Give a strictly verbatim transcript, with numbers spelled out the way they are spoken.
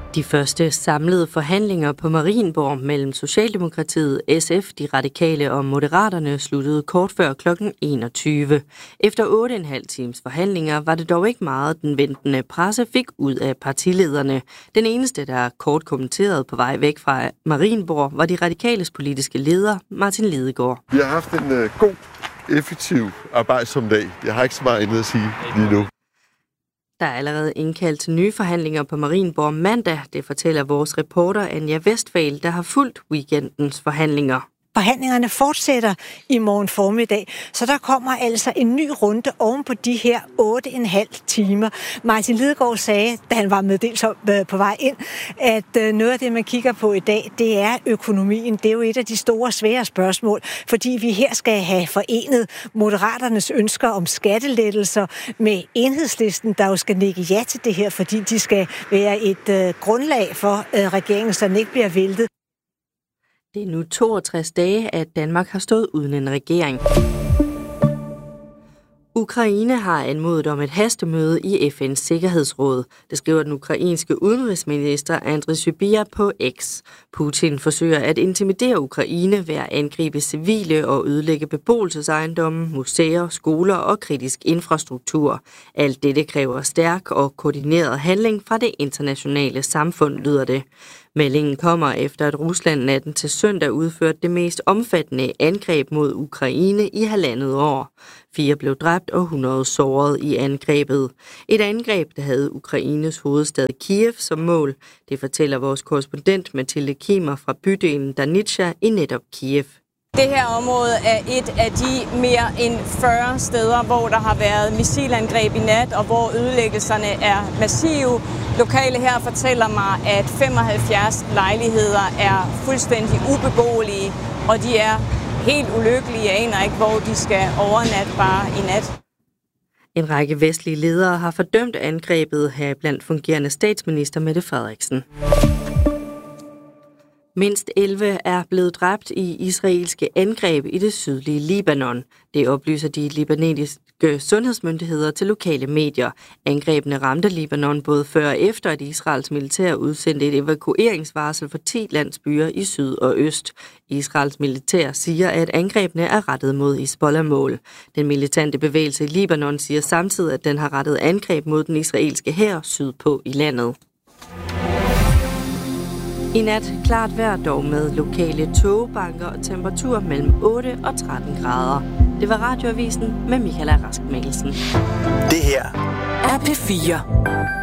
De første samlede forhandlinger på Marienborg mellem Socialdemokratiet, S F, De Radikale og Moderaterne sluttede kort før klokken enogtyve. Efter otte og en halv times forhandlinger var det dog ikke meget, den ventende presse fik ud af partilederne. Den eneste, der kort kommenterede på vej væk fra Marienborg, var De Radikales politiske leder, Martin Lidegaard. Vi har haft en uh, god, effektiv arbejdsom dag. Jeg har ikke så meget andet at sige lige nu. Der er allerede indkaldt til nye forhandlinger på Marienborg mandag. Det fortæller vores reporter Anja Westphal, der har fulgt weekendens forhandlinger. Forhandlingerne fortsætter i morgen formiddag, så der kommer altså en ny runde oven på de her otte og en halv timer. Martin Lidegaard sagde, da han var meddelt på vej ind, at noget af det, man kigger på i dag, det er økonomien. Det er jo et af de store, svære spørgsmål, fordi vi her skal have forenet Moderaternes ønsker om skattelettelser med Enhedslisten, der jo skal nikke ja til det her, fordi de skal være et uh, grundlag for uh, regeringen, så den ikke bliver væltet. Det er nu toogtres dage, at Danmark har stået uden en regering. Ukraine har anmodet om et hastemøde i F N's Sikkerhedsråd. Det skriver den ukrainske udenrigsminister Andriy Sybiha på X. Putin forsøger at intimidere Ukraine ved at angribe civile og ødelægge beboelsesejendomme, museer, skoler og kritisk infrastruktur. Alt dette kræver stærk og koordineret handling fra det internationale samfund, lyder det. Meldingen kommer efter, at Rusland natten til søndag udførte det mest omfattende angreb mod Ukraine i halvandet år. Fire blev dræbt og hundrede såret i angrebet. Et angreb, der havde Ukraines hovedstad Kiev som mål. Det fortæller vores korrespondent Mathilde Kimer fra bydelen Danitsa i netop Kiev. Det her område er et af de mere end fyrre steder, hvor der har været missilangreb i nat, og hvor ødelæggelserne er massive. Lokale her fortæller mig, at femoghalvfjerds lejligheder er fuldstændig ubeboelige, og de er helt ulykkelige. Jeg aner ikke, hvor de skal overnatte bare i nat. En række vestlige ledere har fordømt angrebet, her blandt fungerende statsminister Mette Frederiksen. Mindst elleve er blevet dræbt i israelske angreb i det sydlige Libanon. Det oplyser de libanesiske sundhedsmyndigheder til lokale medier. Angrebene ramte Libanon både før og efter, at Israels militær udsendte et evakueringsvarsel for ti landsbyer i syd og øst. Israels militær siger, at angrebene er rettet mod Hizbollah-mål. Den militante bevægelse i Libanon siger samtidig, at den har rettet angreb mod den israelske hær sydpå i landet. I nat klart vejr dog med lokale tågebanker og temperatur mellem otte og tretten grader. Det var Radioavisen med Michaela Rask Mikkelsen. Det her er P fire.